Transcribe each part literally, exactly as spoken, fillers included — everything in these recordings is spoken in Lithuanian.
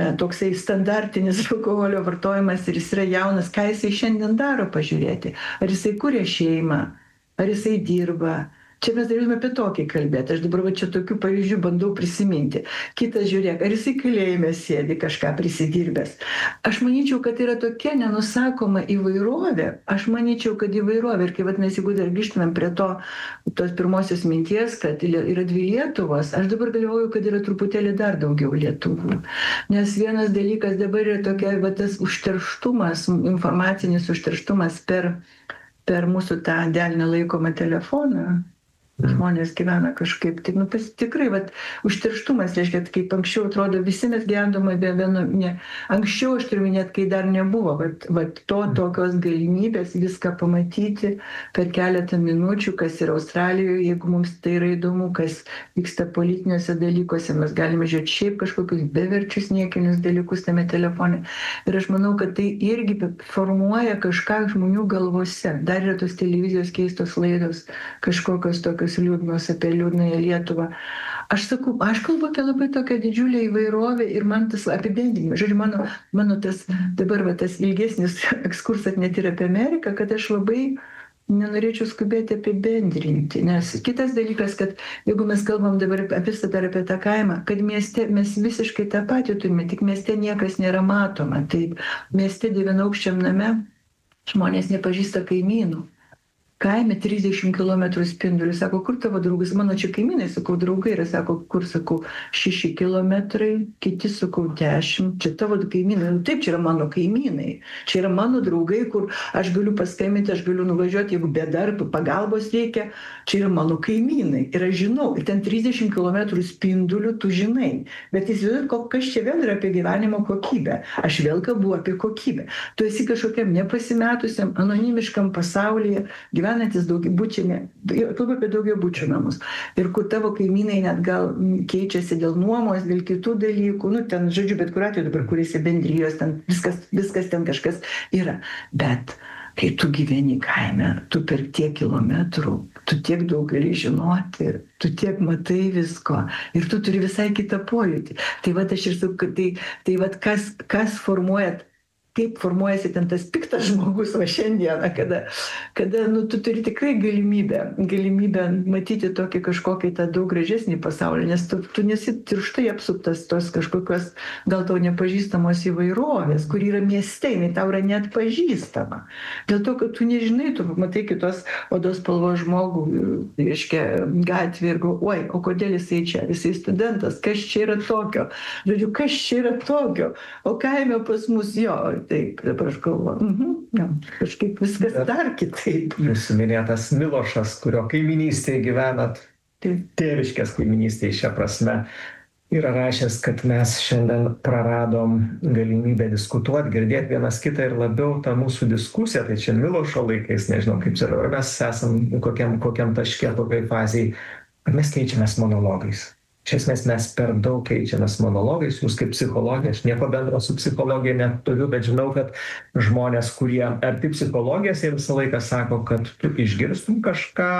toksai standartinis alkoholio vartojimas ir jis yra jaunas, ką jisai šiandien daro, pažiūrėti. Ar jisai kuria šeimą, ar jisai dirba. Čia mes galime apie tokį kalbėti. Aš dabar va čia tokių pavyzdžių bandau prisiminti. Kitas žiūrėk, ar jisai kalėjime sėdi kažką prisidirbęs. Aš manyčiau, kad yra tokia nenusakoma įvairovė. Aš manyčiau, kad įvairovė. Ir kai vat, mes jeigu dar grįžtumėm prie to, tos pirmosios minties, kad yra dvi Lietuvos, aš dabar galvoju, kad yra truputėlį dar daugiau Lietuvų. Nes vienas dalykas dabar yra tokia, va, tas užterštumas, informacinis užterštumas per, per mūsų tą delną laikomą telefoną. Žmonės gyvena kažkaip, tai, nu, pas, tikrai, vat, užterštumas, reiškia, kaip anksčiau atrodo, visi mes gyvendome be vieno, ne, anksčiau aš turiu minėti, kai dar nebuvo, vat, vat, to tokios galimybės viską pamatyti per keletą minučių, kas yra Australijoje, jeigu mums tai yra įdomu, kas vyksta politiniuose dalykuose, mes galime žiūrėti šiaip kažkokius beverčius niekinius dalykus tame telefone. Ir aš manau, kad tai irgi formuoja kažką žmonių galvose. Dar yra tos televizijos keistos laidos, kažkokios tokios liūdnos apie liūdnąją Lietuvą. Aš sakau, aš kalbu apie labai tokią didžiulę įvairovę ir man tas apibendrinimas. Žodžiu, mano, mano tas dabar va, tas ilgesnis ekskursas net ir apie Ameriką, kad aš labai nenorėčiau skubėti apibendrinti. Nes kitas dalykas, kad jeigu mes kalbam dabar apie visą dar apie tą kaimą, kad mieste mes visiškai tą patį turime, tik mieste niekas nėra matoma. Taip, mieste devynaukščiam name žmonės nepažįsta kaimynų. Kaime trisdešimt kilometrų spindulių. Sako, kur tavo draugas? Mano čia kaimynai, sakau, draugai. Ir sako, kur, sakau, šeši kilometrai, kiti, sakau, dešimt. Čia tavo kaimynai. Taip, čia yra mano kaimynai. Čia yra mano draugai, kur aš galiu paskambinti, aš galiu nuvažiuoti, jeigu bėda ar pagalbos reikia. Čia yra mano kaimynai. Ir aš žinau, ir ten trisdešimt kilometrų spindulių tu žinai. Bet įsivaizduoju, kas čia vėl yra apie gyvenimo kokybę. Aš vėl kalbu apie kokybę. Tu esi kažkokiam nepasimetusiam, anonimiškam pasaulyje, gyvenantis daugiabučiame, kalbu apie daugiabučių namus. Ir kur tavo kaimynai net gal keičiasi dėl nuomos, dėl kitų dalykų. Nu, ten, žodžiu, bet kur atveju dabar kuriasi bendrijos, ten viskas, viskas ten kažkas yra. Bet kai tu gyveni kaime, tu per tiek kilometrų, tu tiek daug gali žinoti, tu tiek matai visko ir tu turi visai kitą pojūtį. Tai va, aš ir sakau, tai, tai va, kas, kas formuoja, kaip formuojasi ten tas piktas žmogus va šiandieną, kada, kada nu, tu turi tikrai galimybę, galimybę matyti tokį kažkokį tą daug gražesnį pasaulį, nes tu, tu nesi tirštai apsuptas tos kažkokios gal tau nepažįstamos įvairovės, kur yra mieste, jinai tau yra net pažįstama. Dėl to, kad tu nežinai, tu matai kitos odos spalvos žmogų, reiškia, gatvė ir galvoji, oi, o kodėl jisai čia, jisai studentas, kas čia yra tokio, žodžiu, kas čia yra tokio, o kaime pas mus jo. Taip, dabar aš galvoju, mhm, ja, kažkaip viskas dar kitaip. Jūsų minėtas Milošas, kurio kaiminystėje gyvenat, tėviškės kaiminystėje šią prasme, yra rašęs, kad mes šiandien praradom galimybę diskutuoti, girdėti vienas kitą ir labiau tą mūsų diskusiją, tai čia Milošo laikais, nežinau kaip čia, ar mes esam kokiam, kokiam taške, kokiai fazėje, ar mes keičiamės monologais. Iš esmės mes per daug keičiamės monologais, jūs kaip psichologija, aš nieko bendro su psichologija neturiu, bet žinau, kad žmonės, kurie arti psichologijos, jie visą laiką sako, kad tu išgirstum kažką,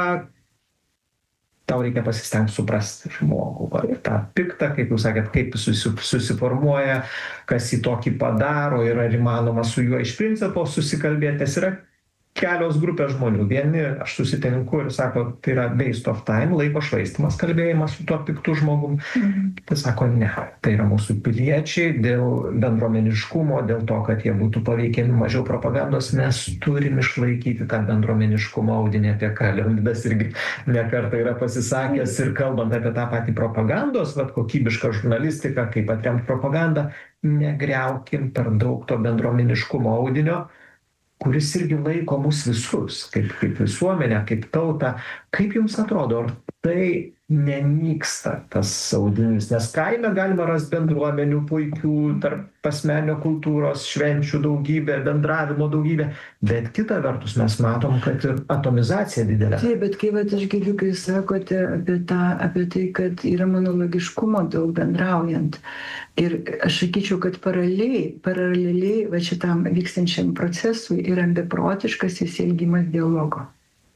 tau reikia pasistengti suprasti žmogų. Ir tą piktą, kaip jūs sakėt, kaip susiformuoja, kas jį tokį padaro ir ar įmanoma su juo iš principo susikalbėti, nes yra kelios grupės žmonių. Vieni, aš susitinku ir sako, tai yra waste of time, laiko švaistymas, kalbėjimas su tuo piktu žmogum. Mhm. Tai sako, ne, tai yra mūsų piliečiai dėl bendruomeniškumo, dėl to, kad jie būtų paveikiami mažiau propagandos, mes turim išlaikyti tą bendruomeniškumo audinį, apie ką Leonidas irgi ne kartą yra pasisakęs ir kalbant apie tą patį propagandos, vat, kokybišką žurnalistiką, kaip atremti propagandą, negriaukim per daug to bendruomeniškumo audinio, kuris irgi laiko mus visus, kaip, kaip visuomenę, kaip tautą. Kaip jums atrodo, ar tai nenyksta tas audinys? Nes kaime galima rasti bendruomenių puikių, tarp asmenio kultūros, švenčių daugybė, bendravimo daugybė, bet kita vertus mes matom, kad ir atomizacija didelė. Taip, bet kai vat, aš girdžiu, kai sakote apie, tą, apie tai, kad yra monologiškumo daug bendraujant. Ir aš sakyčiau, kad paraleliai, paraleliai va šitam vykstančiam procesui yra beprotiškas įsielgimas dialogo.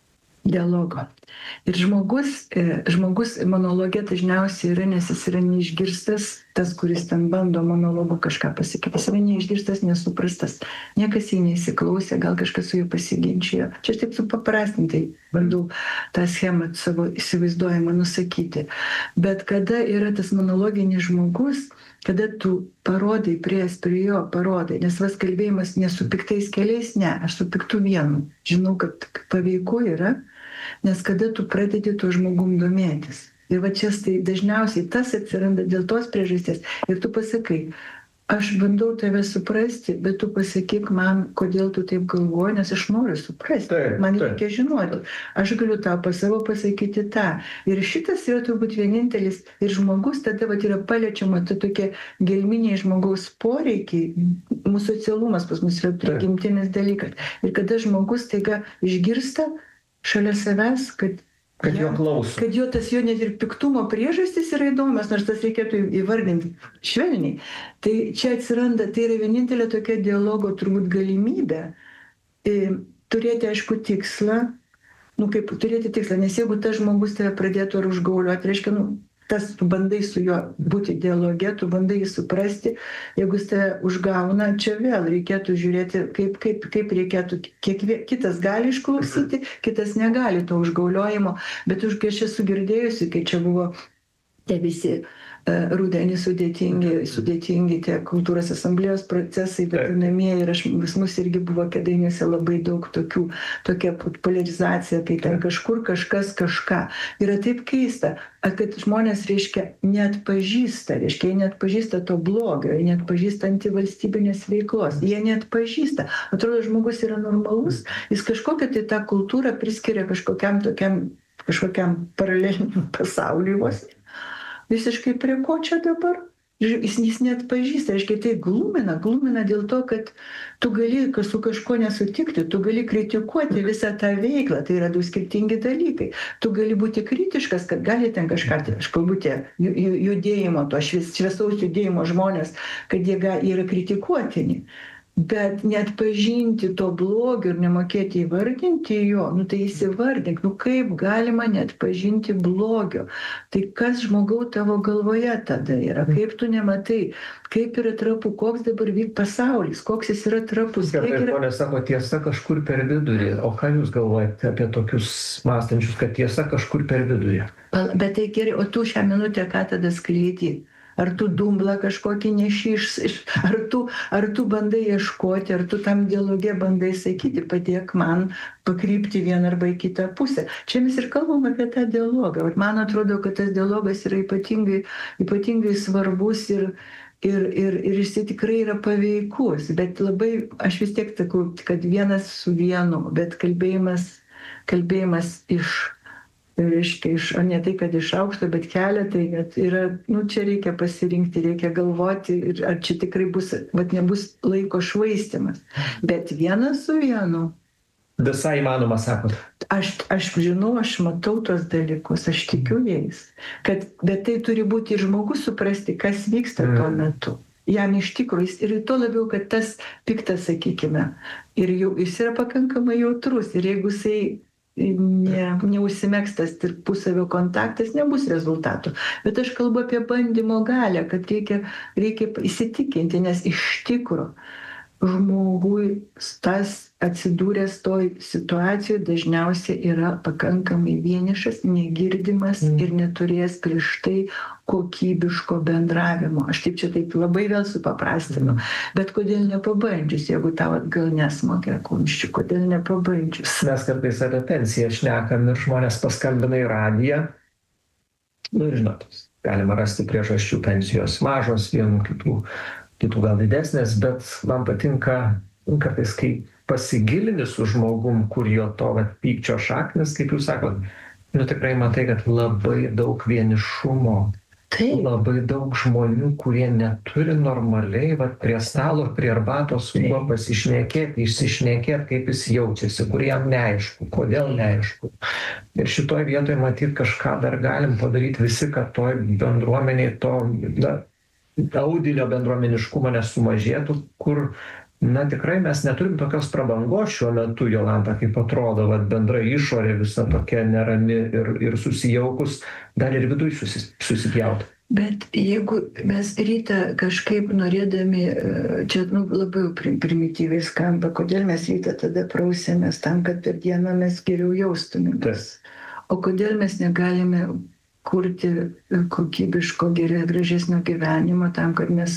dialogo. Ir žmogus, žmogus monologe dažniausiai yra, nes jis yra neišgirstas, tas, kuris ten bando monologu kažką pasakyti. Jis yra neišgirstas, nesuprastas. Niekas jį neįsiklausė, gal kažkas su juo pasiginčijo. Čia aš taip supaprastintai bandau tą schemą savo įsivaizduojamą nusakyti. Bet kada yra tas monologinis žmogus, kada tu parodai, prieės prie jo, parodai, nes vas kalbėjimas ne su piktais keliais, ne, aš su piktu vienu. Žinau, kad paveiku yra, nes kada tu pradedi tuo žmogum domėtis. Ir va čia tai dažniausiai tas atsiranda dėl tos priežasties. Ir tu pasakai, aš bandau tave suprasti, bet tu pasakyk man, kodėl tu taip galvoji, nes aš noriu suprasti. Taip, man taip. reikia žinoti. Aš galiu tau pas savo pasakyti tą. Ir šitas yra turbūt vienintelis. Ir žmogus tada va, yra paliečiama, tai tokie gelminiai žmogaus poreikiai. Mūsų socialumas pas mus yra prigimtinis dalykas. Ir kada žmogus taiga išgirsta šalia savęs, kad Kad jo klauso. Kad jo tas jo net ir piktumo priežastis yra įdomios, nors tas reikėtų įvardinti švelniai. Tai čia atsiranda, tai yra vienintelė tokia dialogo turbūt galimybė e, turėti aišku tikslą, nu kaip turėti tikslą, nes jeigu tas žmogus tave pradėtų ar užgauliuoti, reiškia, nu, tas tu bandai su juo būti dialoge, tu bandai jį suprasti, jeigu jis tave užgauna, čia vėl reikėtų žiūrėti, kaip, kaip, kaip reikėtų, kiekvie, kitas gali išklausyti, kitas negali to užgauliojimo, bet už kai aš esu girdėjusi, kai čia buvo tie visi uh, rudenį sudėtingi, sudėtingi tie kultūros asamblėjos procesai, bet namie ir aš, pas mus irgi buvo Kėdainiuose labai daug tokių, tokia polarizacija, kai ten kažkur kažkas kažką. Yra taip keista, kad žmonės, reiškia, neatpažįsta, reiškia, jie neatpažįsta to blogio, jie neatpažįsta antivalstybinės veiklos, jie neatpažįsta. Atrodo, žmogus yra normalus, jis kažkokią tai tą kultūrą priskiria kažkokiam tokiam, kažkokiam paraleliniam pasauliui vos. Visiškai prie ko čia dabar? Jis, jis net pažįsta, reiškia, tai glumina, glumina dėl to, kad tu gali su kažko nesutikti, tu gali kritikuoti visą tą veiklą, tai yra du skirtingi dalykai. Tu gali būti kritiškas, kad gali ten kažką, aš kalbu tie judėjimo, to šviesaus judėjimo žmonės, kad jie yra kritikuotini. Bet net pažinti to blogio ir nemokėti įvardinti jo, nu tai įsivardink, nu kaip galima net pažinti blogio. Tai kas žmogau tavo galvoje tada yra, kaip tu nematai, kaip yra trapu, koks dabar vyk pasaulis, koks jis yra trapus. Kartais yra... žmonės sako tiesa kažkur per vidurį, o ką jūs galvojate apie tokius mąstančius, kad tiesa kažkur per vidurį? Bet tai gerai, o tu šią minutę ką tada skleidi? Ar tu dumblą kažkokį nešiš, ar tu, ar tu bandai ieškoti, ar tu tam dialoge bandai sakyti, padėk man pakrypti vieną arba į kitą pusę. Čia mes ir kalbam apie tą dialogą. Man atrodo, kad tas dialogas yra ypatingai, ypatingai svarbus ir, ir, ir, ir jis tikrai yra paveikus. Bet labai, aš vis tiek sakau, kad vienas su vienu, bet kalbėjimas, kalbėjimas iš... reiškia, iš, o ne tai, kad iš aukšto, bet kelia, tai yra, nu, čia reikia pasirinkti, reikia galvoti, ir ar čia tikrai bus, bet nebus laiko švaistimas. Bet vienas su vienu. Visai įmanoma, sakot. Aš, aš žinau, aš matau tos dalykus, aš tikiu jais. Kad, bet tai turi būti ir žmogus suprasti, kas vyksta mm. tuo metu. Jam iš tikrųjų, ir to labiau, kad tas piktas, sakykime, ir jau, jis yra pakankamai jautrus, ir jeigu jisai ne, neužsimėgstas tarpusavio kontaktas, nebus rezultatų. Bet aš kalbu apie bandymo galią, kad reikia, reikia įsitikinti, nes iš tikrųjų žmogui tas atsidūręs toj situacijoje dažniausiai yra pakankamai vienišas, negirdimas mm. ir neturės prieš tai kokybiško bendravimo. Aš taip čia taip labai vėl supaprastinu. Mm. Bet kodėl nepabandžius, jeigu tau atgal nesmogia kumščių, kodėl nepabandžius? Mes kartais apie pensiją šnekam ir žmonės paskambina į radiją. Nu, žinot, galima rasti priežasčių, pensijos mažos, vienų kitų. kitų gal didesnės, bet man patinka kartais, kai pasigilini su žmogum, kur jo to vat, pykčio šaknis, kaip jūs sakot, nu tikrai matai, kad labai daug vienišumo, Taip. labai daug žmonių, kurie neturi normaliai vat, prie stalo, prie arbatos su juo pasišnekėti, išsišnekėti, kaip jis jaučiasi, kur jam neaišku, kodėl neaišku. Ir šitoj vietoje matyt kažką dar galim padaryti visi, kad toj bendruomeniai to... Na, audinio bendruomeniškumo nesumažėtų, kur na tikrai mes neturim tokios prabangos šiuo metu, Jolanta, kaip atrodo, vat bendra išorė visa tokia nerami ir, ir susijaukus, dar ir viduj susis, susipjauti. Bet jeigu mes rytą kažkaip norėdami, čia nu, labai primityviai skamba, kodėl mes rytą tada prausėmės tam, kad per dieną mes geriau jaustumėmės. O kodėl mes negalime kurti kokybiško, geria, gražesnio gyvenimo tam, kad mes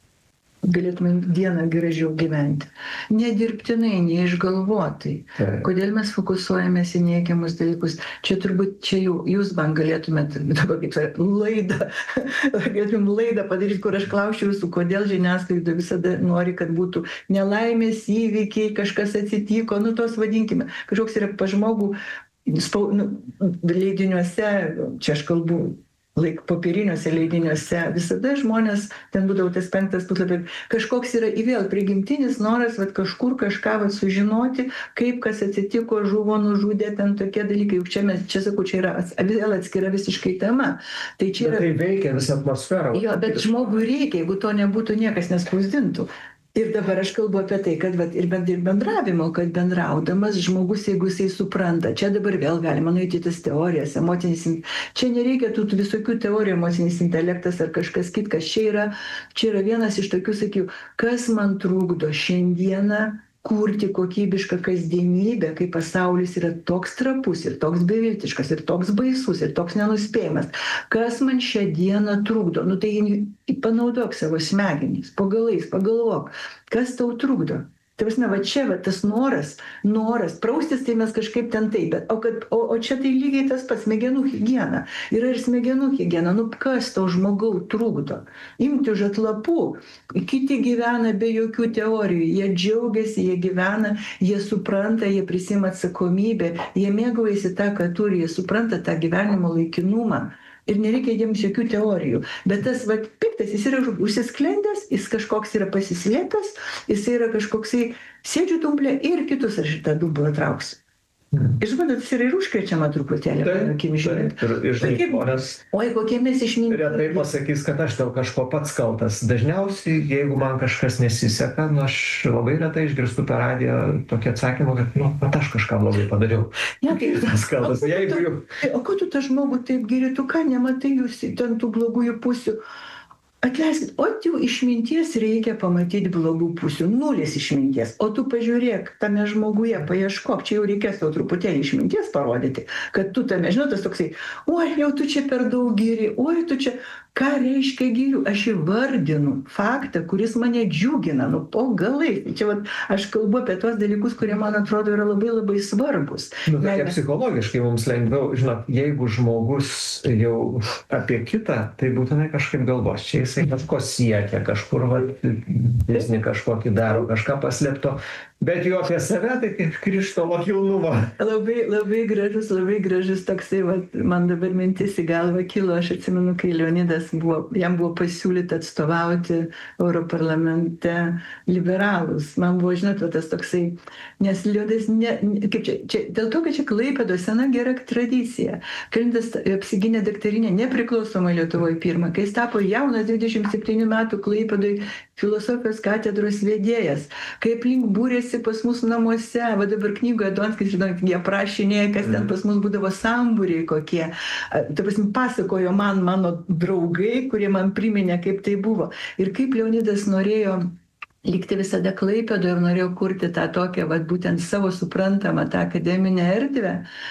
galėtume dieną gražiau gyventi. Nedirbtinai, neišgalvotai. Kodėl mes fokusuojamės į neigiamus dalykus? Čia turbūt, čia jau jūs man galėtumėt, dabar kaip sakė, laidą, galėtum laidą padaryti, kur aš klausčiau jūsų, kodėl žiniasklaida visada nori, kad būtų nelaimės įvykiai, kažkas atsitiko, nu tos vadinkime, kažkoks yra pa žmogų, spau, nu, leidiniuose, čia aš kalbu, laik popieriniuose leidiniuose, visada žmonės, ten būdavo tas penktas puslapis, kažkoks yra įvėl prigimtinis noras vat, kažkur kažką vat, sužinoti, kaip kas atsitiko, žuvo, nužudė, ten tokie dalykai. Juk čia mes, čia sakau, čia yra vėl atskira visiškai tema. Tai čia yra... Bet tai veikia visą atmosferą. Jo, bet žmogui reikia, jeigu to nebūtų, niekas nespausdintų. Ir dabar aš kalbu apie tai, kad vat, ir bendravimo, kad bendraudamas žmogus, jeigu jisai supranta, čia dabar vėl galima nueiti tas teorijas, emocinis, čia nereikia tų visokių teorijų, emocinis intelektas ar kažkas kitkas, čia yra, čia yra vienas iš tokių, sakiau, kas man trukdo šiandieną kurti kokybišką kasdienybę, kai pasaulis yra toks trapus ir toks beviltiškas ir toks baisus ir toks nenuspėjamas. Kas man šią dieną trukdo? Nu tai panaudok savo smegenis, po galais, pagalvok, kas tau trukdo. Tai prasme, va čia, va tas noras, noras, praustis tai mes kažkaip ten taip, bet, o, kad, o, o čia tai lygiai tas pats smegenų higiena. Yra ir smegenų higiena, nu kas tau žmogau trukdo? Imti už atlapų, kiti gyvena be jokių teorijų, jie džiaugiasi, jie gyvena, jie supranta, jie prisima atsakomybę, jie mėgaujasi tą, ką turi, jie supranta tą gyvenimo laikinumą. Ir nereikia jiems jokių teorijų. Bet tas vat, piktas, jis yra užsisklendęs, jis kažkoks yra pasislėpęs, jis yra kažkoksai sėdžiu dumblė ir kitus aš šitą dumblą trauksiu. Mm. Ir žinot, tas yra ir užkrečiama truputėlį. Taip, taip, ir, ir žinai, žmonės oi, kokie mes išminti. Retai pasakys, kad aš dėl kažko pats kaltas. Dažniausiai, jeigu man kažkas nesiseka, nu, aš labai retai išgirstu per radiją tokį atsakymą, kad, nu, pat aš kažką blogai padariau. Ne, tai tas kaltas. O, jeigu jau... o ko tu tą žmogų taip geri, tu ką nematai jūs ten tų blogųjų pusių? Atleiskit, o jau išminties reikia pamatyti blogų pusių, nulis išminties, o tu pažiūrėk tame žmoguje, paieškok, čia jau reikės tau truputėlį išminties parodyti, kad tu tame, žinot, tas toksai, oi, jau tu čia per daug giri, oi, tu čia, ką reiškia giriu, aš įvardinu faktą, kuris mane džiugina, nu, po galai, čia vat, aš kalbu apie tuos dalykus, kurie, man atrodo, yra labai labai svarbus. Nu, tai Jei... psichologiškai mums lengviau, žinot, jeigu žmogus jau apie kitą, tai būtinai kažkaip galvos, čia jisai kažko siekia, kažkur, vat, dėsnį kažkokį daro, kažką paslėpto, bet jo apie save, tai kaip Krištolo kilnumo. Labai, labai gražus, labai gražus toksai, vat, man dabar mintis į galvą kilo, aš atsimenu, kai Leonidas buvo, jam buvo pasiūlyta atstovauti Europarlamente liberalus. Man buvo, žinot, tas toksai, nes Leonidas, ne, kaip čia, čia, dėl to, kad čia Klaipėdos sena gera tradicija. Leonidas apsigynė daktarinę nepriklausomai Lietuvoje pirmą, kai jis tapo jaunas dvidešimt septynių metų Klaipėdoj filosofijos katedros vedėjas, kai aplink būrėsi pas mus namuose, va dabar knygoje Donskis, žinot, jie aprašinėja, kas ten pas mus būdavo sambūriai kokie. Ta prasme, pasakojo man mano draugai, kurie man priminė, kaip tai buvo. Ir kaip Leonidas norėjo likti visada Klaipėdoje ir norėjo kurti tą tokią, va, būtent savo suprantamą tą akademinę erdvę.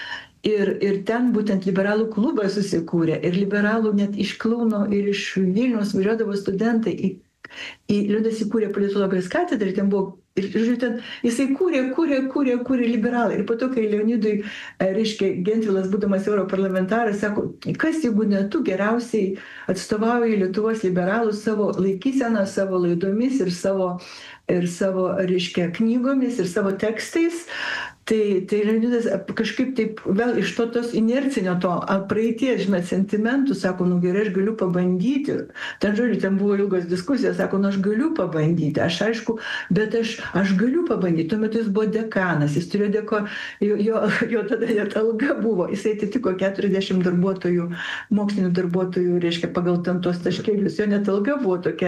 Ir, ir ten būtent liberalų klubas susikūrė. Ir liberalų net iš Kauno ir iš Vilniaus važiuodavo studentai į į Leonidas įkūrė politologijos katedrą, ten buvo, ir, ir ten jisai kūrė, kūrė, kūrė, kūrė liberalai. Ir po to, kai Leonidui, reiškia, Gentvilas, būdamas europarlamentaras, sako, kas jeigu ne tu geriausiai atstovauji Lietuvos liberalus savo laikyseną, savo laidomis ir savo, ir savo, reiškia, knygomis ir savo tekstais. Tai, tai Leonidas kažkaip taip vėl iš to tos inercinio to praeities, žinot, sentimentų, sako, nu gerai, aš galiu pabandyti. Ten, žodžiu, ten buvo ilgos diskusijos, sako, nu aš galiu pabandyti, aš aišku, bet aš, aš galiu pabandyti. Tuo metu jis buvo dekanas, jis turėjo deko, jo, jo, jo tada net alga buvo, jisai atitiko keturiasdešimt darbuotojų, mokslinių darbuotojų, reiškia, pagal ten tos taškelius, jo net alga buvo tokia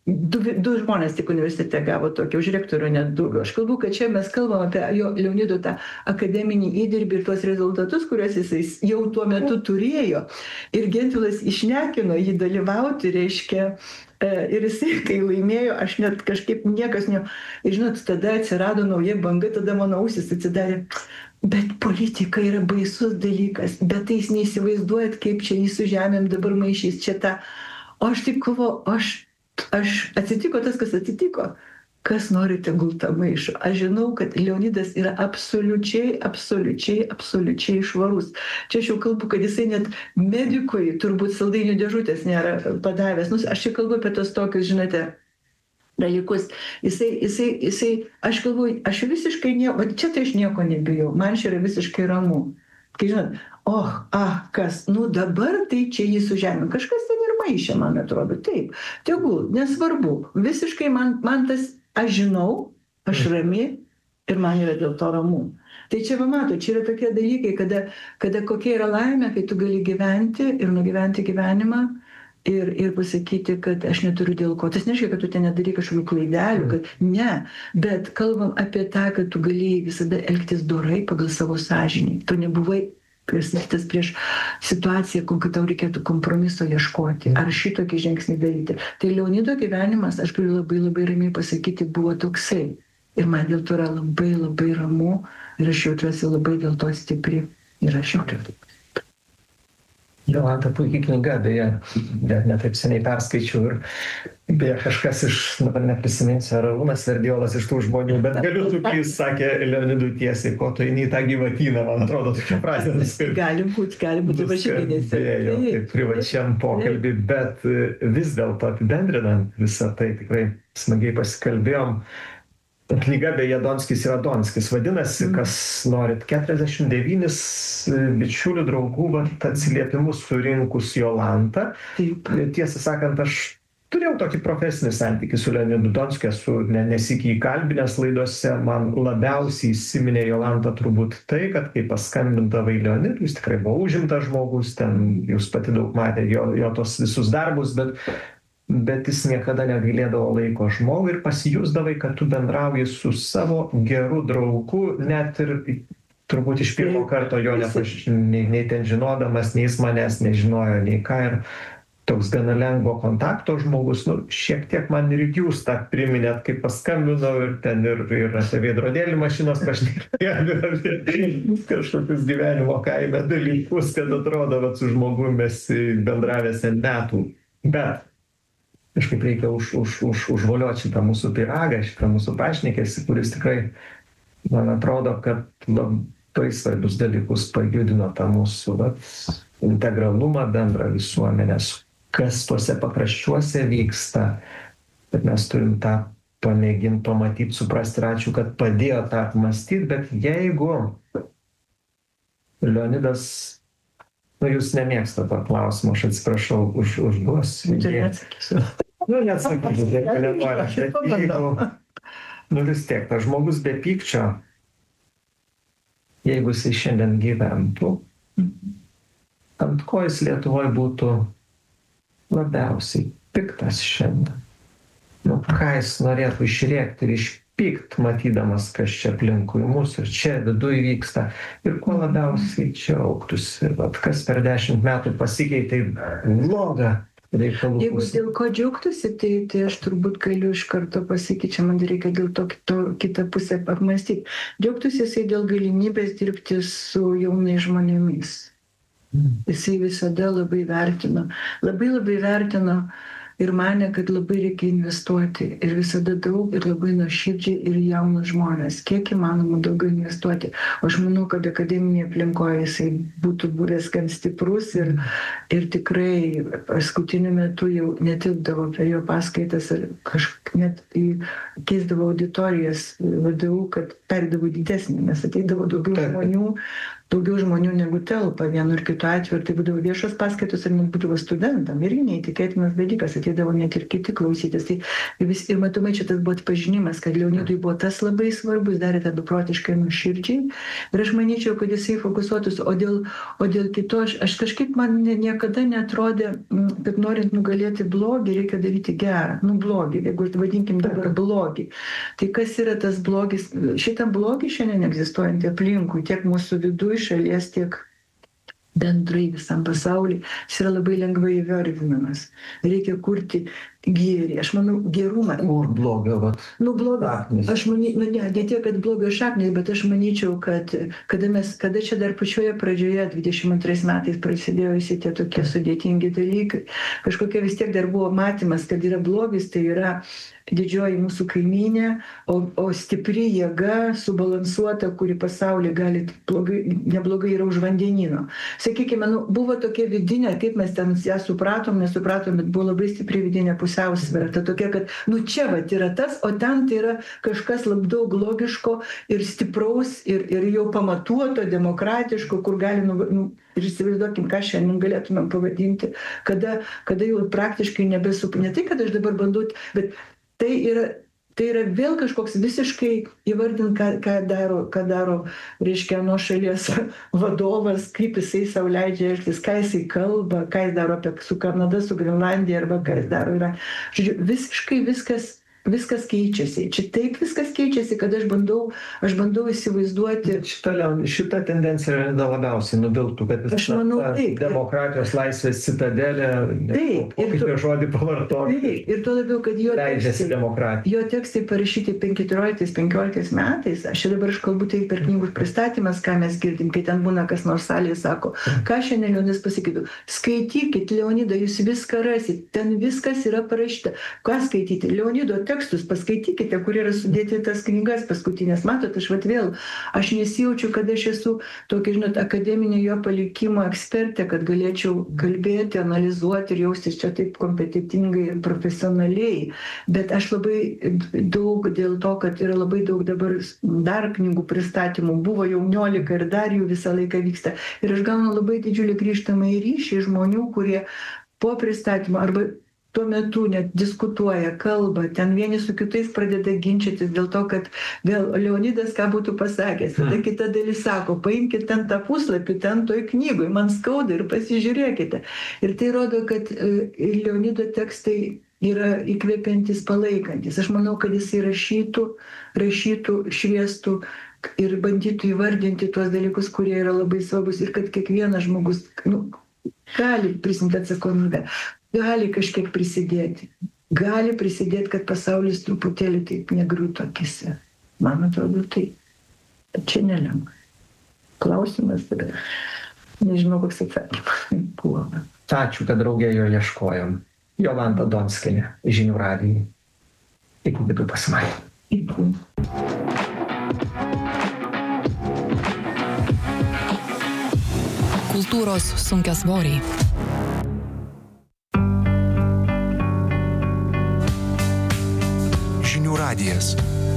Du, du žmonės tik universitete gavo tokį, už rektorių net du. Aš kalbu, kad čia mes kalbam apie jo Leonido tą akademinį įdirbį ir tuos rezultatus, kuriuos jisai jau tuo metu turėjo. Ir Gentvilas išnekino jį dalyvauti, reiškia, ir jisai, kai laimėjo, aš net kažkaip niekas ne... Ir žinot, tada atsirado nauja banga, tada mano ausis atsidarė. Bet politika yra baisus dalykas, bet tai jūs neįsivaizduojat, kaip čia jį su žemėm dabar maišys čia tą. O aš taip kovo, aš... Aš atsitiko tas, kas atsitiko. Kas nori, tegul tą maišo. Aš žinau, kad Leonidas yra absoliučiai, absoliučiai, absoliučiai švarus. Čia aš jau kalbu, kad jisai net medikui turbūt saldainių dėžutės nėra padavęs. Nu, aš čia kalbu apie tos tokius, žinote, dalykus. Jisai, jisai, jisai, aš galvoju, aš visiškai nieko, čia tai aš nieko nebijau. Man čia yra visiškai ramu. Kai žinot, oh, ah, kas, nu dabar tai čia jį su žemė. Kažkas ten ir maišė, man atrodo. Taip, tegul, nesvarbu. Visiškai man, man tas, aš žinau, aš rami ir man yra dėl to ramu. Tai čia, va mato, čia yra tokie dalykai, kada, kada kokia yra laimė, kai tu gali gyventi ir nugyventi gyvenimą ir, ir pasakyti, kad aš neturiu dėl ko. Tas nereiškia, kad tu ten nedarai kažkokių klaidelių, kad ne, bet kalbam apie tą, kad tu galėjai visada elgtis dorai pagal savo sąžinį. Tu nebuvai pristatytas prieš situaciją, kad tau reikėtų kompromiso ieškoti, ar šitokį žingsnį daryti. Tai Leonido gyvenimas, aš galiu labai labai ramiai pasakyti, buvo toksai. Ir man dėl to yra labai labai ramu ir aš jaučiuosi labai dėl to stipri ir aš jaučiuosi. Jolanta, puikiai knyga, beje, ne taip seniai perskaičiau ir beje kažkas iš, dabar neprisiminsiu, ar Arūnas Sverdiolas iš tų žmonių, bet galiu tokį, sakė Leonidui tiesiai, ko tu eini į tą gyvatyną, man atrodo, tokia frazė. Gali būti, gali būti važinėse. Nuskambėjo taip privačiam pokalbį, bet vis dėlto apibendrinant visą tai, tikrai smagiai pasikalbėjom. Knyga beje Donskis yra Donskis, vadinasi, kas norit, keturiasdešimt devynis bičiulių draugų vat, atsiliepimus surinkus Jolanta. Taip. Tiesą sakant, aš turėjau tokį profesinį santykį su Leonidu Donskiu, esu ne, nesikį įkalbinęs laidose, man labiausiai įsiminė Jolanta turbūt tai, kad kai paskambindavai Leonidui, jis tikrai buvo užimtas žmogus, ten jūs pati daug matėte jo, jo tos visus darbus, bet bet jis niekada negailėdavo laiko žmogui ir pasijusdavai, kad tu bendrauji su savo geru draugu, net ir turbūt iš pirmo karto jo nepaž... nei, nei ten žinodamas, nei jis manęs nežinojo, nei ką. Ir toks gana lengvo kontakto žmogus, nu, šiek tiek man ir jūs tą priminėt, kai paskambinau ir ten ir, ir apie veidrodėlį mašinos pašnekėjom ir apie kažkokius gyvenimo kaime dalykus, kad atrodo, kad su žmogumi esi bendravęs ant metų. Bet kažkaip reikia už, už, už, užvolioti šitą mūsų pyragą, šitą mūsų pašnekėsi, kuris tikrai, man atrodo, kad labai svarbius dalykus pajudino tą mūsų vat, integralumą bendrą visuomenės, kas tuose pakraščiuose vyksta, bet mes turim tą pamėginti, pamatyti, suprasti ir ačiū, kad padėjo tą apmastyti, bet jeigu Leonidas, nu, jūs nemėgstate to klausimo, aš atsiprašau, už, užduosiu. Tai neatsakysiu. Nu, neatsakysiu, jeigu nenori. Bet jeigu, nu vis tiek, tas žmogus be pykčio, jeigu jisai šiandien gyventų, ant ko jis Lietuvoje būtų labiausiai piktas šiandien? Nu, ką jis norėtų išrėkti ir išpykt, matydamas, kas čia aplinkui mūsų ir čia viduj vyksta, ir kuo labiausiai džiaugtųsi, vat kas per dešimt metų pasikeitė blogą reikalų. Jeigu dėl ko džiaugtųsi, tai, tai aš turbūt galiu iš karto pasakyti, čia man reikia dėl to kito, kitą pusę apmastyti. Džiaugtųsi jisai dėl galimybės dirbti su jaunais žmonėmis. Jisai visada labai vertino, labai labai vertino ir manė, kad labai reikia investuoti ir visada daug ir labai nuoširdžiai ir jaunus žmonės, kiek įmanoma daugiau investuoti. O aš manau, kad akademinėje aplinkoje jisai būtų buvęs gan stiprus ir, ir tikrai paskutiniu metu jau netilpdavo per jo paskaitas ir kažkaip net į keisdavo auditorijas V D U, kad pereidavo didesnį, nes ateidavo daugiau žmonių, daugiau žmonių negu telpa vienu ir kitu atveju, ir tai būdavo viešos paskaitos ir net būdavo studentam. Irgi neįtikėtinas dalykas, ateidavo net ir kiti klausytis. Tai vis, ir matomai čia tas buvo atpažinimas, kad Leonidui buvo tas labai svarbus, darė tą beprotiškai nuoširdžiai. Ir aš manyčiau, kad jisai fokusuotųsi, o dėl, o dėl kito, aš, aš kažkaip man niekada netrodė, kad norint nugalėti blogį, reikia daryti gerą. Nu, blogį, jeigu vadinkim dabar blogį. Tai kas yra tas blogis? Šitą blogį šiandien egzistuojantį aplinkui, tiek mūsų viduje, šalies, tiek bendrai visam pasauliu, jis yra labai lengvai įvardinamas. Reikia kurti gėrį. Aš manau, gerumą. Kur blogio, vat. Nu, blogio. Aš manyčiau, nu, ne, ne tiek, kad blogio šaknis, bet aš manyčiau, kad kada, mes, kada čia dar pačioje pradžioje, dvidešimt antrais metais prasidėjo visi tie tokie sudėtingi dalykai, kažkokia vis tiek dar buvo matymas, kad yra blogis, tai yra didžioji mūsų kaimynė, o, o stipri jėga, subalansuota, kuri pasaulyje gali blogai, neblogai yra už vandenyno. Sakykime, nu, buvo tokia vidinė, kaip mes ten ją supratom, nesupratom, bet buvo labai stipri vidinė pusiausvėra. Ta tokia, kad nu čia vat yra tas, o ten tai yra kažkas labai daug logiško ir stipraus ir, ir jau pamatuoto, demokratiško, kur gali, nu, nu, ir įsivaizduokim, ką šiandien galėtumėm pavadinti, kada, kada jau praktiškai nebesup, ne tai, kad aš dabar bandau, bet tai yra, tai yra vėl kažkoks visiškai įvardint, ką, ką daro, ką daro, reiškia, nuo šalies vadovas, kaip jisai sau leidžia elgtis, ką jisai kalba, ką jis daro apie, su Kanada, su Grenlandija, arba ką jis daro. Yra. Žodžiu, visiškai viskas, viskas keičiasi. Čia taip viskas keičiasi, kad aš bandau, aš bandau įsivaizduoti. Šita, šita tendencija labiausiai nuviltų, kad aš manau, taip, demokratijos laisvės citadelė, taip, kokį žodį pavartoti. Taip, ir tuo labiau, kad jo tekstai, jo tekstai parašyti keturioliktais penkioliktais metais, aš čia dabar aš kalbu tai per knygų pristatymas, ką mes girdim, kai ten būna kas nors salėje sako, ką šiandien Leonidas pasakytų, skaitykit Leonidą, jūs viską rasit, ten viskas yra parašyta. Ką skaityti? Leonido tekstus paskaitykite, kur yra sudėti tas knygas paskutinės. Matot, aš vat vėl, aš nesijaučiu, kad aš esu tokia, žinot, akademinė jo palikimo ekspertė, kad galėčiau kalbėti, analizuoti ir jaustis čia taip kompetentingai ir profesionaliai. Bet aš labai daug dėl to, kad yra labai daug dabar dar knygų pristatymų, buvo jauniolika ir dar jų visą laiką vyksta. Ir aš gaunu labai didžiulį grįžtamą į ryšį žmonių, kurie po pristatymo arba tuo metu net diskutuoja, kalba, ten vieni su kitais pradeda ginčytis dėl to, kad vėl Leonidas ką būtų pasakęs. Tada kita dalis sako, paimkite ten tą puslapį, ten toj knygoj, man skauda ir pasižiūrėkite. Ir tai rodo, kad Leonido tekstai yra įkvepiantis, palaikantis. Aš manau, kad jis rašytų, rašytų, šviestų ir bandytų įvardinti tuos dalykus, kurie yra labai svarbus ir kad kiekvienas žmogus nu, gali prisimti atsakomybę. Gali kažkiek prisidėti. Gali prisidėti, kad pasaulis truputėlį taip negriūtų akise. Man atrodo tai. Bet čia nelengva. Klausimas yra. Nežinau, koks atsakymas buvo. Ačiū, kad draugė jo ieškojom. Jolanta Donskienė, Žinių radijai. Iki kitų pasimatymų. Iki. Kultūros sunkiasvoriai. Žinių radijas.